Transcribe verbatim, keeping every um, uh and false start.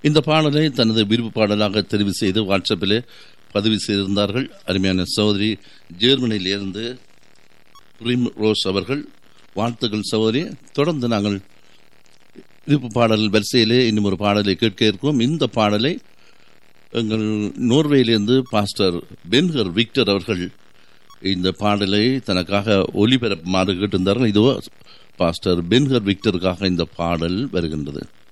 இந்த பாடலை தனது விருப்பு பாடலாக தெரிவு செய்து வாட்ஸ்அப்பில் பதிவு செய்திருந்தார்கள். அருமையான சகோதரி ஜெர்மனியில் இருந்து பிரிம் ரோஸ் அவர்கள். வாழ்த்துக்கள் சகோதரி. தொடர்ந்து நாங்கள் விருப்பு பாடல் வரிசையிலே இன்னும் ஒரு பாடலை கேட்க இருக்கிறோம். இந்த பாடலை எங்கள் நோர்வேயிலிருந்து பாஸ்டர் பென்ஹர் விக்டர் அவர்கள் இந்த பாடலை தனக்காக ஒலிபரப்புமாறு கேட்டிருந்தார்கள். இதோ பாஸ்டர் பென்ஹர் விக்டருக்காக இந்த பாடல் வருகின்றது.